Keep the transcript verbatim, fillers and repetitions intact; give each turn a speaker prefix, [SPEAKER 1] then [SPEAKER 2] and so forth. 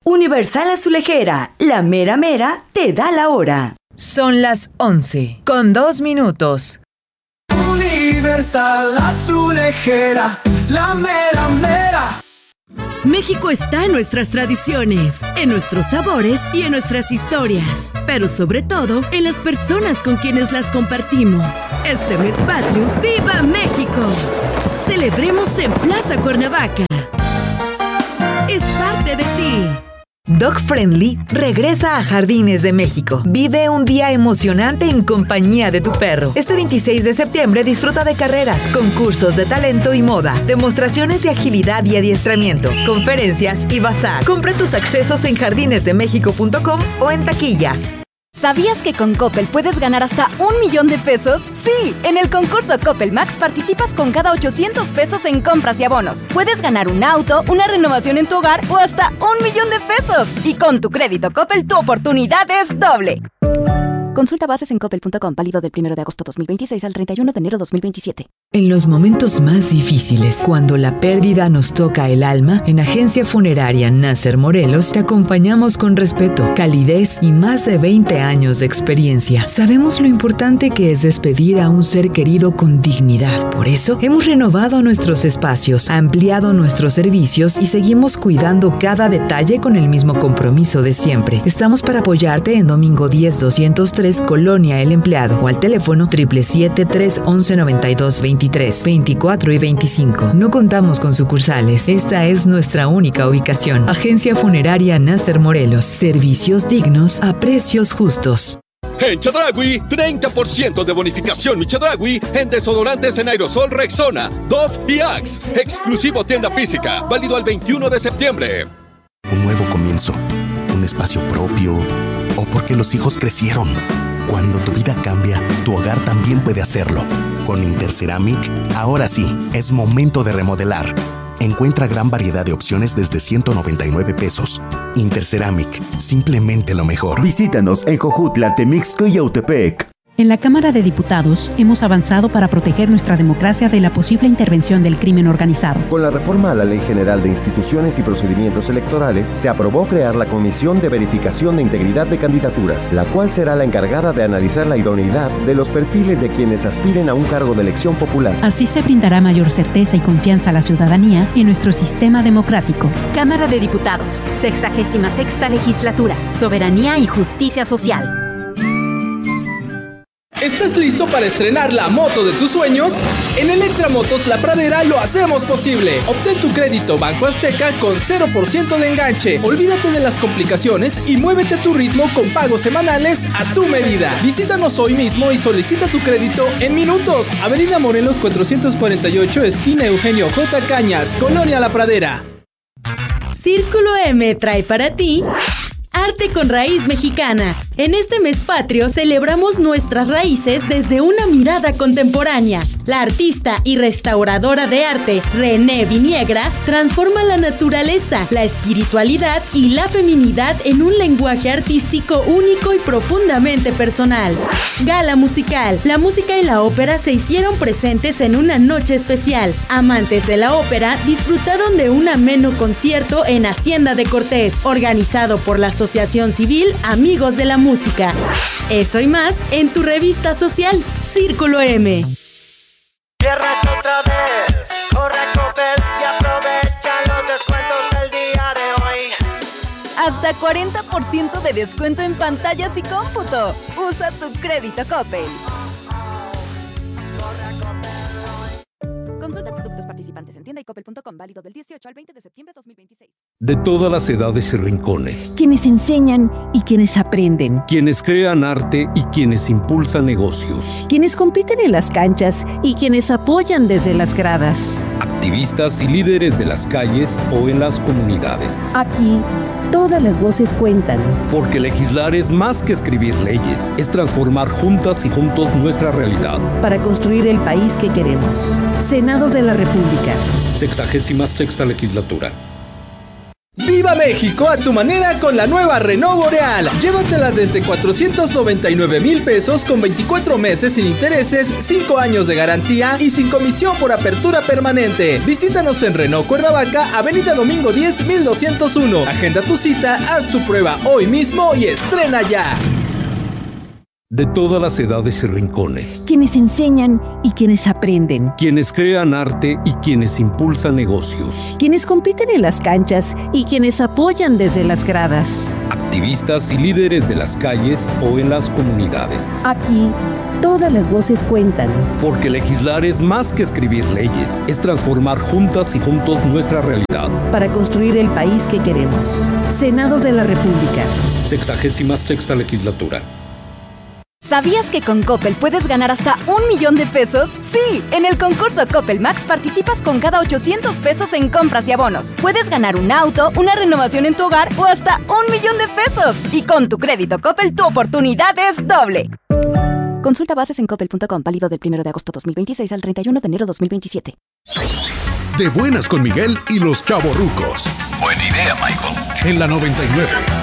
[SPEAKER 1] Universal Azulejera, la mera mera te da la hora.
[SPEAKER 2] Son las once, con dos minutos.
[SPEAKER 3] Universal Azulejera, la mera mera.
[SPEAKER 4] México está en nuestras tradiciones, en nuestros sabores y en nuestras historias, pero sobre todo en las personas con quienes las compartimos. Este mes patrio, ¡viva México! Celebremos en Plaza Cuernavaca. Es parte de ti.
[SPEAKER 2] Dog Friendly regresa a Jardines de México. Vive un día emocionante en compañía de tu perro. Este veintiséis de septiembre disfruta de carreras, concursos de talento y moda, demostraciones de agilidad y adiestramiento, conferencias y bazar. Compra tus accesos en jardines de méxico punto com o en taquillas.
[SPEAKER 5] ¿Sabías que con Coppel puedes ganar hasta un millón de pesos? ¡Sí! En el concurso Coppel Max participas con cada ochocientos pesos en compras y abonos. Puedes ganar un auto, una renovación en tu hogar o hasta un millón de pesos. Y con tu crédito Coppel, tu oportunidad es doble. Consulta bases en coppel punto com, válido del primero de agosto dos mil veintiséis al treinta y uno de enero dos mil veintisiete.
[SPEAKER 2] En los momentos más difíciles, cuando la pérdida nos toca el alma, en Agencia Funeraria Nasser Morelos te acompañamos con respeto, calidez y más de veinte años de experiencia. Sabemos lo importante que es despedir a un ser querido con dignidad. Por eso, hemos renovado nuestros espacios, ampliado nuestros servicios y seguimos cuidando cada detalle con el mismo compromiso de siempre. Estamos para apoyarte en Domingo diez doscientos tres, Colonia El Empleado, o al teléfono siete siete siete, tres once, noventa y dos, veintitrés, veinticuatro y veinticinco. No contamos con sucursales. Esta es nuestra única ubicación. Agencia Funeraria Nasser Morelos. Servicios dignos a precios justos.
[SPEAKER 6] En Chedraui, treinta por ciento de bonificación y Chedraui en desodorantes en aerosol Rexona, Dove y Axe. Exclusivo tienda física, válido al veintiuno de septiembre.
[SPEAKER 7] Un nuevo comienzo, un espacio propio, o porque los hijos crecieron. Cuando tu vida cambia, tu hogar también puede hacerlo. Con Interceramic, ahora sí, es momento de remodelar. Encuentra gran variedad de opciones desde ciento noventa y nueve pesos. Interceramic, simplemente lo mejor.
[SPEAKER 8] Visítanos en Jojutla, Temixco y Yautepec.
[SPEAKER 9] En la Cámara de Diputados hemos avanzado para proteger nuestra democracia de la posible intervención del crimen organizado.
[SPEAKER 10] Con la reforma a la Ley General de Instituciones y Procedimientos Electorales, se aprobó crear la Comisión de Verificación de Integridad de Candidaturas, la cual será la encargada de analizar la idoneidad de los perfiles de quienes aspiren a un cargo de elección popular.
[SPEAKER 9] Así se brindará mayor certeza y confianza a la ciudadanía en nuestro sistema democrático.
[SPEAKER 11] Cámara de Diputados, sexagésima sexta legislatura, soberanía y justicia social.
[SPEAKER 12] ¿Estás listo para estrenar la moto de tus sueños? En Electramotos La Pradera lo hacemos posible. Obtén tu crédito Banco Azteca con cero por ciento de enganche. Olvídate de las complicaciones y muévete a tu ritmo con pagos semanales a tu medida. Visítanos hoy mismo y solicita tu crédito en minutos. Avenida Morelos cuatrocientos cuarenta y ocho, esquina Eugenio J. Cañas, Colonia La Pradera.
[SPEAKER 4] Círculo M trae para ti Arte con Raíz Mexicana. En este mes patrio celebramos nuestras raíces desde una mirada contemporánea. La artista y restauradora de arte, René Viniegra, transforma la naturaleza, la espiritualidad y la feminidad en un lenguaje artístico único y profundamente personal. Gala musical. La música y la ópera se hicieron presentes en una noche especial. Amantes de la ópera disfrutaron de un ameno concierto en Hacienda de Cortés, organizado por la Asociación Civil Amigos de la Música. Eso y más en tu revista social, Círculo M.
[SPEAKER 3] Cierra otra vez, corre a Coppel y aprovecha los descuentos del día de hoy.
[SPEAKER 5] Hasta cuarenta por ciento de descuento en pantallas y cómputo. Usa tu crédito Coppel. Consulta productos participantes en tienda y coppel punto com, válido del dieciocho al veinte de septiembre de dos mil veintiséis.
[SPEAKER 13] De todas las edades y rincones.
[SPEAKER 14] Quienes enseñan y quienes aprenden.
[SPEAKER 13] Quienes crean arte y quienes impulsan negocios.
[SPEAKER 14] Quienes compiten en las canchas y quienes apoyan desde las gradas.
[SPEAKER 13] Activistas y líderes de las calles o en las comunidades.
[SPEAKER 14] Aquí, todas las voces cuentan.
[SPEAKER 13] Porque legislar es más que escribir leyes, es transformar juntas y juntos nuestra realidad.
[SPEAKER 14] Para construir el país que queremos. Senado de la República.
[SPEAKER 13] Sexagésima sexta legislatura.
[SPEAKER 12] ¡Viva Viva México a tu manera con la nueva Renault Boreal. Llévatela desde cuatrocientos noventa y nueve mil pesos con veinticuatro meses sin intereses, cinco años de garantía y sin comisión por apertura permanente. Visítanos en Renault Cuernavaca, Avenida Domingo diez, mil doscientos uno. Agenda tu cita, haz tu prueba hoy mismo y estrena ya.
[SPEAKER 13] De todas las edades y rincones.
[SPEAKER 14] Quienes enseñan y quienes aprenden.
[SPEAKER 13] Quienes crean arte y quienes impulsan negocios.
[SPEAKER 14] Quienes compiten en las canchas y quienes apoyan desde las gradas.
[SPEAKER 13] Activistas y líderes de las calles o en las comunidades.
[SPEAKER 14] Aquí, todas las voces cuentan.
[SPEAKER 13] Porque legislar es más que escribir leyes, es transformar juntas y juntos nuestra realidad.
[SPEAKER 14] Para construir el país que queremos. Senado de la República.
[SPEAKER 13] Sexagésima sexta legislatura.
[SPEAKER 5] ¿Sabías que con Coppel puedes ganar hasta un millón de pesos? Sí, en el concurso Coppel Max participas con cada ochocientos pesos en compras y abonos. Puedes ganar un auto, una renovación en tu hogar o hasta un millón de pesos. Y con tu crédito Coppel, tu oportunidad es doble. Consulta bases en coppel punto com, válido del primero de agosto dos mil veintiséis al treinta y uno de enero dos mil veintisiete.
[SPEAKER 15] De buenas con Miguel y los chavorrucos.
[SPEAKER 16] Buena idea, Michael.
[SPEAKER 15] En la noventa y nueve.